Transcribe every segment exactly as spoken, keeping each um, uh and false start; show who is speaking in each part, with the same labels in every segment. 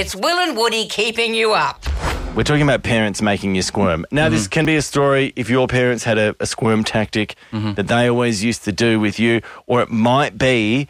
Speaker 1: It's Will and Woody keeping you up.
Speaker 2: We're talking about parents making you squirm. Now, mm-hmm. this can be a story if your parents had a, a squirm tactic mm-hmm. that they always used to do with you, or it might be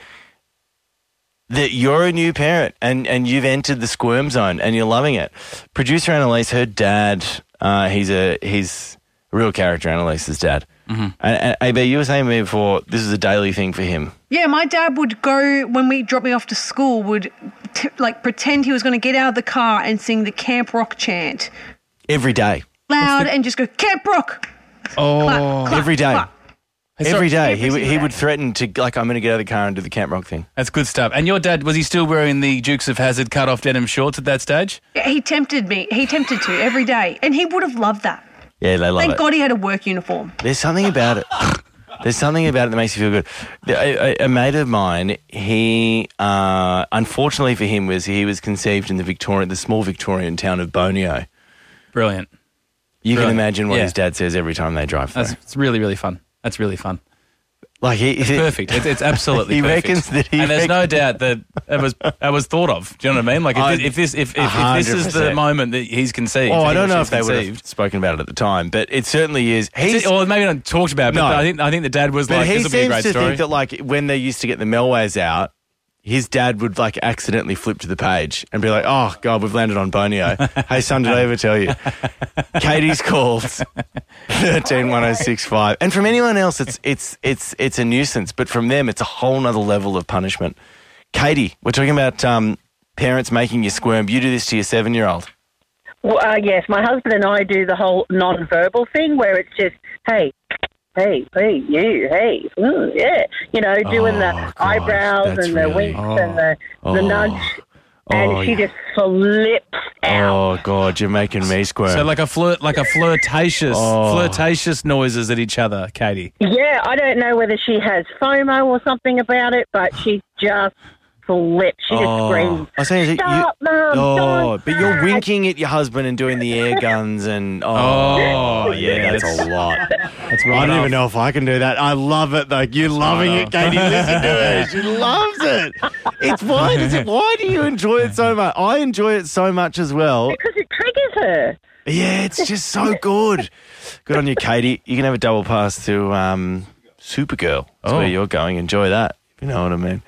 Speaker 2: that you're a new parent and, and you've entered the squirm zone and you're loving it. Producer Annalise, her dad, uh, he's a he's a real character, Annalise's dad. Mm-hmm. And, and A B, you were saying to me before, this is a daily thing for him.
Speaker 3: Yeah, my dad would go, when we dropped me off to school, would t- like pretend he was going to get out of the car and sing the Camp Rock chant.
Speaker 2: Every day.
Speaker 3: Loud the... and just go, Camp Rock!
Speaker 2: Oh,
Speaker 3: clap, clap,
Speaker 2: every day.
Speaker 3: Clap.
Speaker 2: Every day.
Speaker 3: Every
Speaker 2: he he
Speaker 3: day.
Speaker 2: would threaten to, like, I'm going to get out of the car and do the Camp Rock thing.
Speaker 4: That's good stuff. And your dad, was he still wearing the Dukes of Hazzard cut-off denim shorts at that stage?
Speaker 3: Yeah, he tempted me. He tempted to every day. And he would have loved that.
Speaker 2: Yeah, they love
Speaker 3: Thank
Speaker 2: it.
Speaker 3: God he had a work uniform.
Speaker 2: There's something about it. There's something about it that makes you feel good. A, a, a mate of mine, he, uh, unfortunately for him, was he was conceived in the Victorian, the small Victorian town of Bonio.
Speaker 4: Brilliant.
Speaker 2: You
Speaker 4: Brilliant.
Speaker 2: can imagine what
Speaker 4: yeah.
Speaker 2: his dad says every time they drive through.
Speaker 4: That's, it's really, really fun. That's really fun.
Speaker 2: Like he,
Speaker 4: it's perfect. It's, it's absolutely
Speaker 2: he
Speaker 4: perfect.
Speaker 2: reckons that he
Speaker 4: and there's
Speaker 2: reckons
Speaker 4: no doubt that it was that was thought of. Do you know what I mean? Like if,
Speaker 2: I,
Speaker 4: this, if this if, if, if this is the moment that he's conceived.
Speaker 2: Oh, I don't know if they
Speaker 4: conceived,
Speaker 2: would have spoken about it at the time, but it certainly is. He's,
Speaker 4: or maybe not talked about. But
Speaker 2: no.
Speaker 4: I think I think the dad was
Speaker 2: but
Speaker 4: like,
Speaker 2: he
Speaker 4: "This will be a
Speaker 2: seems
Speaker 4: great
Speaker 2: to
Speaker 4: story."
Speaker 2: think that like when they used to get the Melways out, his dad would like accidentally flip to the page and be like, "Oh God, we've landed on Bonio. Hey son, did I ever tell you?" Katie's called thirteen one oh six five, and from anyone else, it's it's it's it's a nuisance, but from them, it's a whole nother level of punishment. Katie, we're talking about um, parents making you squirm. You do this to your seven-year-old.
Speaker 5: Well, uh, yes, my husband and I do the whole non-verbal thing where it's just, hey, hey, hey, you, hey, mm, yeah. You know, doing
Speaker 2: Oh,
Speaker 5: the
Speaker 2: God,
Speaker 5: eyebrows
Speaker 2: that's
Speaker 5: and the
Speaker 2: really-
Speaker 5: winks
Speaker 2: oh,
Speaker 5: and the, the
Speaker 2: oh,
Speaker 5: nudge. And
Speaker 2: oh,
Speaker 5: she
Speaker 2: yeah.
Speaker 5: just flips out.
Speaker 2: Oh God, you're making me squirm.
Speaker 4: So like a flirt, like a flirtatious,
Speaker 2: Oh.
Speaker 4: flirtatious noises at each other, Katie.
Speaker 5: Yeah, I don't know whether she has FOMO or something about it, but she just flips. She just
Speaker 2: Oh.
Speaker 5: screams,
Speaker 2: I was saying, you-
Speaker 5: stop, Mum,
Speaker 2: Oh,
Speaker 5: don't
Speaker 2: but you're
Speaker 5: start."
Speaker 2: winking at your husband and doing the air guns and oh,
Speaker 4: Oh,
Speaker 2: yeah, that's a lot.
Speaker 4: That's
Speaker 2: I
Speaker 4: right.
Speaker 2: don't even know if I can do that. I love it though. You're loving it, Katie. Listen to her. She loves it. It's why does it? Why do you enjoy it so much? I enjoy it so much as well.
Speaker 5: Because it triggers her.
Speaker 2: Yeah, it's just so good. Good on you, Katie. You can have a double pass to um, Supergirl. That's
Speaker 4: Oh.
Speaker 2: where you're going. Enjoy that. If you know what I mean.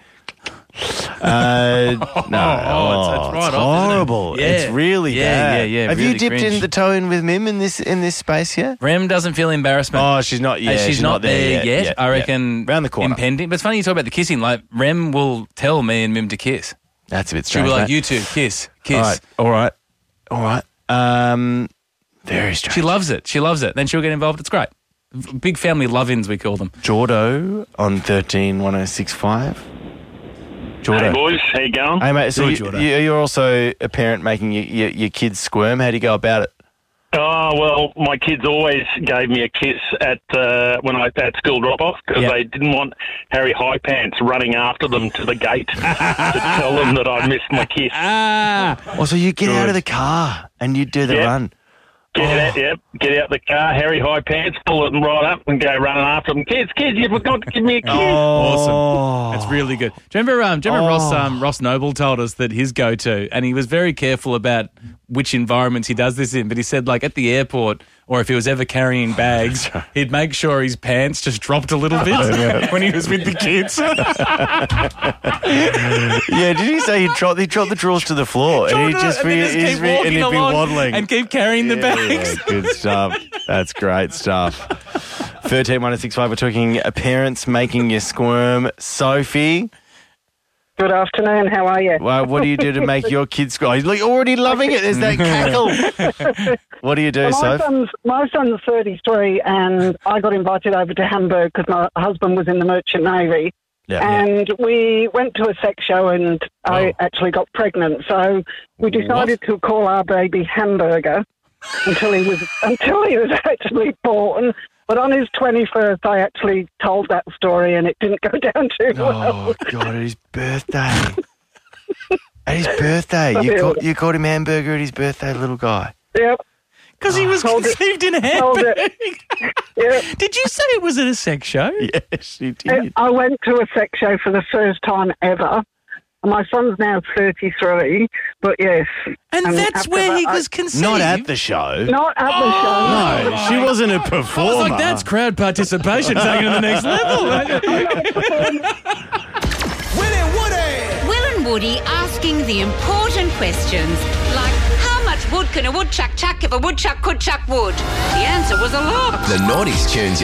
Speaker 2: Uh, no,
Speaker 4: Oh, it's- it's right
Speaker 2: it's
Speaker 4: off, isn't it?
Speaker 2: horrible.
Speaker 4: Yeah.
Speaker 2: It's really
Speaker 4: Yeah,
Speaker 2: bad.
Speaker 4: yeah, yeah,
Speaker 2: Have
Speaker 4: really
Speaker 2: you dipped
Speaker 4: cringe.
Speaker 2: in the toe in with Mim in this in this space yet?
Speaker 4: Rem doesn't feel embarrassment.
Speaker 2: Oh, she's not.
Speaker 4: Uh,
Speaker 2: Yeah,
Speaker 4: she's, not, there yet.
Speaker 2: yet,
Speaker 4: I
Speaker 2: yet.
Speaker 4: reckon
Speaker 2: Round the corner.
Speaker 4: impending. But it's funny you talk about the kissing. Like Rem will tell me and Mim to kiss.
Speaker 2: That's a bit
Speaker 4: She'll
Speaker 2: strange.
Speaker 4: be like,
Speaker 2: mate.
Speaker 4: "You two, kiss, kiss."
Speaker 2: All right, all right, all right. Um, very strange.
Speaker 4: She loves it. She loves it. Then she'll get involved. It's great. V- Big family love-ins, we call them.
Speaker 2: Jordo on thirteen one oh six five. Jordo.
Speaker 6: Hey boys, how you going?
Speaker 2: Hey mate, so
Speaker 4: Good,
Speaker 2: you,
Speaker 4: Jordo.
Speaker 2: you, you're also a parent making your, your, your kids squirm. How do you go about it?
Speaker 6: Oh well, my kids always gave me a kiss at uh, when I at school drop off because
Speaker 4: Yeah.
Speaker 6: they didn't want Harry High Pants running after them to the gate to tell them that I missed my kiss.
Speaker 4: Ah!
Speaker 2: Oh, so you get out of the car and you do the
Speaker 6: Yeah.
Speaker 2: run.
Speaker 6: Get
Speaker 2: Oh.
Speaker 6: out, yep, get out the car, Harry High Pants, pull them right up and go running after them. Kids, kids, you forgot to give me a kiss.
Speaker 4: Awesome. That's really good. Do you remember, um, do you remember
Speaker 2: Oh.
Speaker 4: Ross, um, Ross Noble told us that his go-to, and he was very careful about which environments he does this in, but he said, like, at the airport or if he was ever carrying bags, he'd make sure his pants just dropped a little bit when he was with the kids.
Speaker 2: Yeah, did he say he dropped, he dropped the drawers to the floor and he'd just
Speaker 4: and
Speaker 2: be,
Speaker 4: then just
Speaker 2: he'd
Speaker 4: keep
Speaker 2: be, and
Speaker 4: walking
Speaker 2: he'd be
Speaker 4: along
Speaker 2: waddling.
Speaker 4: and keep carrying the
Speaker 2: Yeah,
Speaker 4: bags.
Speaker 2: yeah, good stuff. That's great stuff. thirteen one oh six five, we're talking uh, parents making you squirm. Sophie,
Speaker 5: Good afternoon, how are you?
Speaker 2: well, what do you do to make your kids squirm? You're already loving it. There's that cackle. What do you do,
Speaker 7: Well, my,
Speaker 2: Soph?
Speaker 7: son's, my son's thirty-three, and I got invited over to Hamburg because my husband was in the Merchant Navy.
Speaker 2: Yeah, yeah.
Speaker 7: And we went to a sex show, and I
Speaker 2: Oh.
Speaker 7: actually got pregnant. So we decided to call our baby Hamburger until he was until he was actually born. But on his twenty-first, I actually told that story, and it didn't go down too well.
Speaker 2: Oh, God, at his birthday. At his birthday. You called, you called him Hamburger at his birthday, little guy.
Speaker 7: Yep.
Speaker 4: Because he was
Speaker 7: Hold it.
Speaker 4: conceived in
Speaker 7: Hold
Speaker 4: Hamburg.
Speaker 7: it. Yep.
Speaker 4: Did you say it was at a sex show?
Speaker 2: Yes, he
Speaker 7: I
Speaker 2: did.
Speaker 7: I went to a sex show for the first time ever, And my son's now thirty-three, but yes.
Speaker 4: And that's
Speaker 7: after
Speaker 4: where
Speaker 7: that,
Speaker 4: he
Speaker 7: I-
Speaker 4: was conceived.
Speaker 2: Not at the show.
Speaker 7: Not at the show.
Speaker 2: No, she wasn't a
Speaker 4: I
Speaker 2: performer.
Speaker 4: was like, that's crowd participation taken to the next level.
Speaker 8: Will and Woody asking the important questions, like how much wood can a woodchuck chuck if a woodchuck could chuck wood? The answer was a lot.
Speaker 9: The Naughties tunes you